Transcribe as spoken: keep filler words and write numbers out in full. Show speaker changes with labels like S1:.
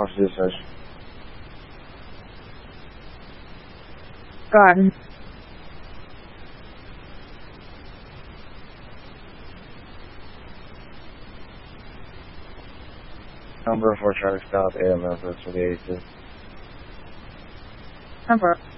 S1: Quatro dezesseis.
S2: Garden.
S1: Number for traffic stop, A M F, that's for the eighty-two.
S2: Number.